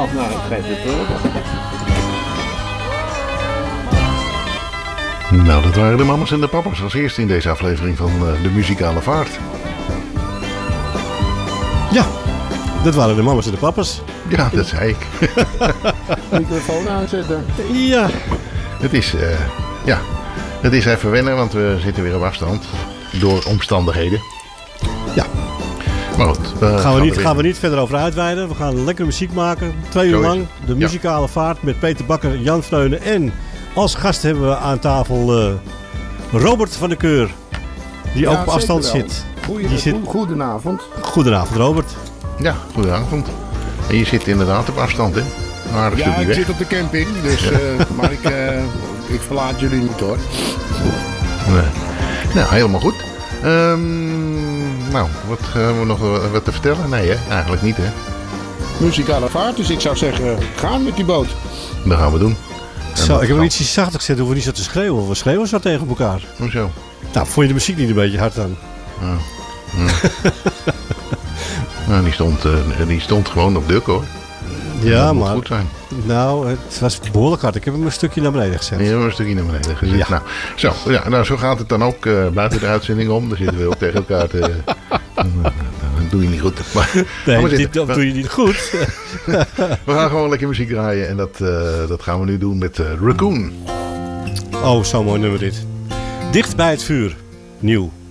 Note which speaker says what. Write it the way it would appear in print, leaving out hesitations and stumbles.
Speaker 1: 12. Nou, ik geef het terug.
Speaker 2: Nou, dat waren de mamas en de papas als eerste in deze aflevering van de muzikale vaart.
Speaker 3: Ja, dat waren de mamas en de papas.
Speaker 2: Ja, dat zei ik.
Speaker 1: Microfoon aanzetten.
Speaker 3: Ja.
Speaker 2: Het is even wennen, want we zitten weer op afstand. Door omstandigheden.
Speaker 3: Ja.
Speaker 2: Maar goed.
Speaker 3: Gaan we niet verder over uitweiden. We gaan lekker muziek maken. 2 uur lang. De muzikale vaart met Peter Bakker, Jan Vreunen. En als gast hebben we aan tafel Robert van der Keur. Die ook op afstand zit.
Speaker 1: Goedenavond.
Speaker 3: Goedenavond, Robert.
Speaker 2: Ja, goedenavond. En je zit inderdaad op afstand, hè? Maar
Speaker 1: ja, ik zit op de camping, dus, maar ik verlaat jullie niet, hoor.
Speaker 2: Nee. Nou, helemaal goed. Nou, wat hebben we nog wat te vertellen? Nee, hè? Eigenlijk niet, hè?
Speaker 1: Muzikale vaart, dus ik zou zeggen, gaan met die boot.
Speaker 2: Dat gaan we doen.
Speaker 3: Zo, ik heb er iets zachter gezet, hoeven niet zo te schreeuwen. We schreeuwen zo tegen elkaar.
Speaker 2: Hoezo?
Speaker 3: Nou, vond je de muziek niet een beetje hard dan?
Speaker 2: Nou, die stond gewoon op duk, hoor.
Speaker 3: Ja,
Speaker 2: dat moet
Speaker 3: maar...
Speaker 2: goed zijn.
Speaker 3: Nou, het was behoorlijk hard. Ik heb hem een stukje naar beneden gezet.
Speaker 2: Je hebt een stukje naar beneden gezet.
Speaker 3: Ja.
Speaker 2: Nou, zo gaat het dan ook buiten de uitzending om. Dan zitten we ook tegen elkaar te... Dat doe je niet goed. Maar,
Speaker 3: dat doe je niet goed.
Speaker 2: We gaan gewoon lekker muziek draaien. En dat gaan we nu doen met Raccoon.
Speaker 3: Oh, zo'n mooi nummer dit. Dicht bij het vuur. Nieuw.